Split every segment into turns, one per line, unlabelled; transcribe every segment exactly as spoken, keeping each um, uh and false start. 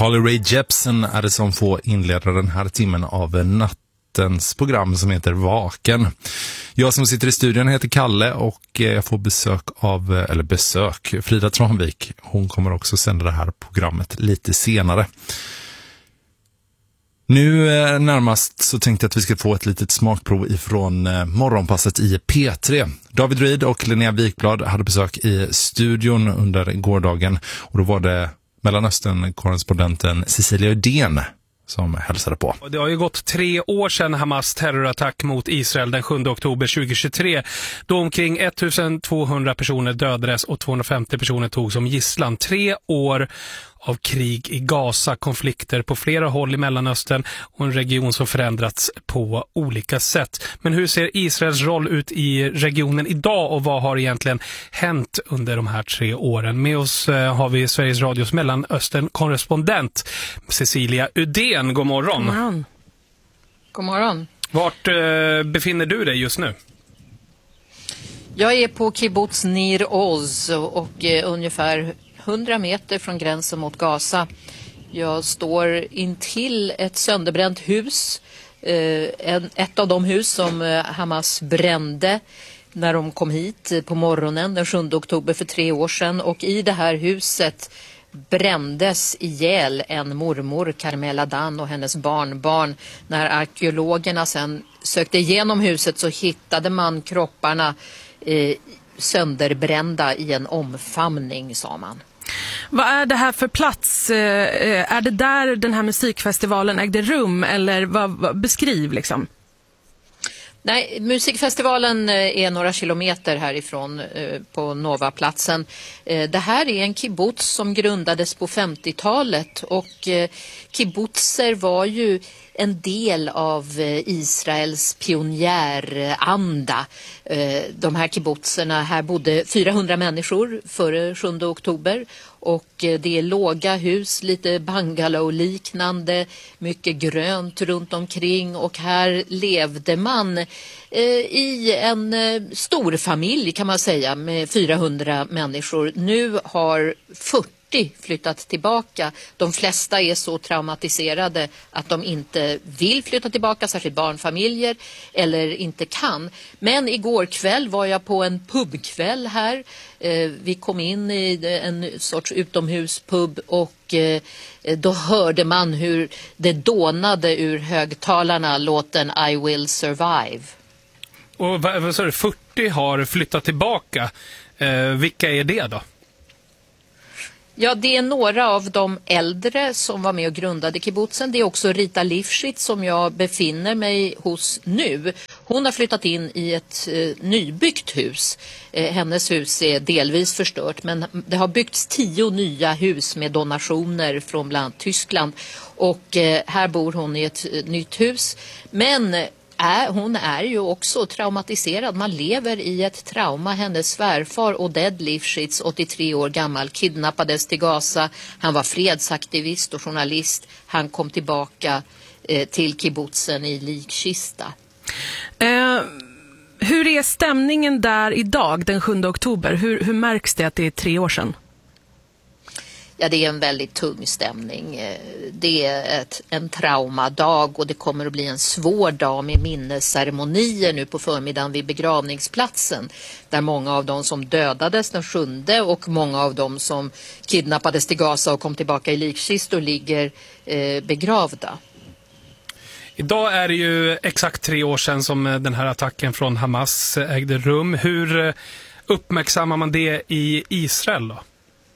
Carly Rae Jepsen är det som får inleda den här timmen av nattens program som heter Vaken. Jag som sitter i studion heter Kalle och jag får besök av, eller besök, Frida Tranvik. Hon kommer också sända det här programmet lite senare. Nu närmast så tänkte jag att vi ska få ett litet smakprov ifrån morgonpasset i P tre. David Reed och Linnea Wikblad hade besök i studion under gårdagen och då var det Mellanöstern-korrespondenten Cecilia Uddén som hälsade på.
Det har ju gått tre år sedan Hamas terrorattack mot Israel den sjunde oktober tjugohundratjugotre då omkring ettusentvåhundra personer dödades och tvåhundrafemtio personer tog som gisslan. Tre år av krig i Gaza, konflikter på flera håll i Mellanöstern och en region som förändrats på olika sätt. Men hur ser Israels roll ut i regionen idag och vad har egentligen hänt under de här tre åren? Med oss har vi Sveriges Radios Mellanöstern-korrespondent Cecilia Uddén. God morgon.
God morgon. God morgon.
Vart eh, befinner du dig just nu?
Jag är på kibbutz Nir Oz och eh, ungefär hundra meter från gränsen mot Gaza. Jag står intill ett sönderbränt hus. Eh, en, ett av de hus som eh, Hamas brände när de kom hit på morgonen den sjunde oktober för tre år sedan. Och i det här huset brändes ihjäl en mormor, Carmela Dan, och hennes barnbarn. När arkeologerna sen sökte igenom huset så hittade man kropparna eh, sönderbrända i en omfamning, sa man.
Vad är det här för plats? Är det där den här musikfestivalen ägde rum eller vad, vad beskriv liksom?
Nej, musikfestivalen är några kilometer härifrån på Novaplatsen. Det här är en kibbutz som grundades på femtiotalet och kibbutzer var ju en del av Israels pionjäranda. De här kibbutzerna, här bodde fyrahundra människor före sjunde oktober och det är låga hus, lite bungalow-liknande, mycket grönt runt omkring och här levde man i en stor familj kan man säga med fyrahundra människor. Nu har fyrtio flyttat tillbaka. De flesta är så traumatiserade att de inte vill flytta tillbaka, särskilt barnfamiljer, eller inte kan. Men igår kväll var jag på en pubkväll här. Vi kom in i en sorts utomhuspub och då hörde man hur det dånade ur högtalarna låten I Will Survive.
Och vad sa du, fyrtio har flyttat tillbaka. Eh, vilka är det då?
Ja, det är några av de äldre som var med och grundade kibbutzen. Det är också Rita Lifshitz som jag befinner mig hos nu. Hon har flyttat in i ett eh, nybyggt hus. Eh, hennes hus är delvis förstört men det har byggts tio nya hus med donationer från bland annat Tyskland. Och eh, här bor hon i ett eh, nytt hus. Men Är, hon är ju också traumatiserad. Man lever i ett trauma. Hennes svärfar Oded Lifshitz, åttiotre år gammal, kidnappades till Gaza. Han var fredsaktivist och journalist. Han kom tillbaka eh, till kibbutzen i likkista.
Eh, hur är stämningen där idag, den sjunde oktober? Hur, hur märks det att det är tre år sedan?
Ja, det är en väldigt tung stämning. Det är ett, en traumadag och det kommer att bli en svår dag med minnesceremonier nu på förmiddagen vid begravningsplatsen. Där många av dem som dödades den sjunde och många av dem som kidnappades till Gaza och kom tillbaka i likkistor ligger eh, begravda.
Idag är det ju exakt tre år sedan som den här attacken från Hamas ägde rum. Hur uppmärksammar man det i Israel då?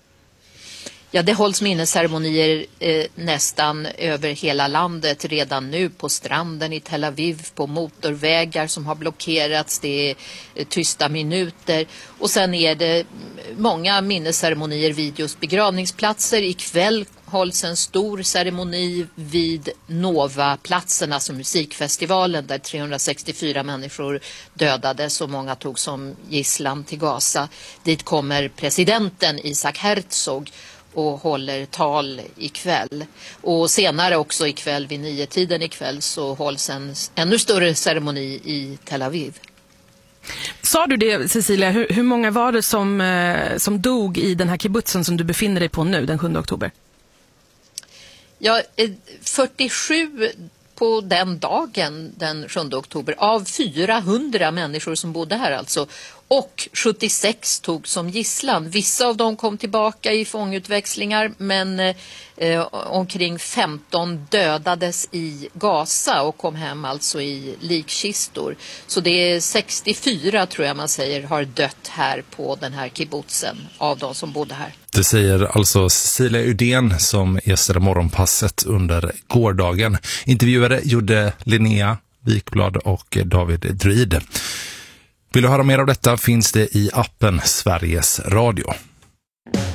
Ja, det hålls minnesceremonier eh, nästan över hela landet redan nu på stranden i Tel Aviv, på motorvägar som har blockerats, det är eh, tysta minuter och sen är det många minnesceremonier vid just begravningsplatser. Ikväll hålls en stor ceremoni vid Novaplatsen, alltså musikfestivalen där trehundrasextiofyra människor dödades och många tog som gisslan till Gaza. Dit kommer presidenten Isaac Herzog och håller tal ikväll. Och senare också ikväll vid nio tiden ikväll så hålls en ännu större ceremoni i Tel Aviv.
Sa du det, Cecilia? Hur, hur många var det som, eh, som dog i den här kibbutzen som du befinner dig på nu, den sjunde oktober?
Ja, fyrtiosju på den dagen, den sjunde oktober, av fyrahundra människor som bodde här alltså. Och sjuttiosex tog som gisslan. Vissa av dem kom tillbaka i fångutväxlingar, men eh, omkring femton dödades i Gaza och kom hem alltså i likkistor. Så det är sextiofyra, tror jag man säger, har dött här på den här kibbutzen av de som bodde här.
Det säger alltså Cecilia Udén som gästade morgonpasset under gårdagen. Intervjuare gjorde Linnea Wikblad och David Druid. Vill du höra mer av detta finns det i appen Sveriges Radio.